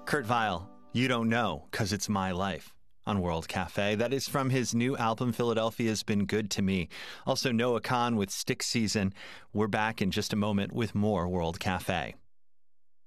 Kurt Vile, You Don't Know, 'Cause It's My Life on World Cafe. That is from his new album, Philadelphia's Been Good to Me. Also, Noah Kahan with Stick Season. We're back in just a moment with more World Cafe.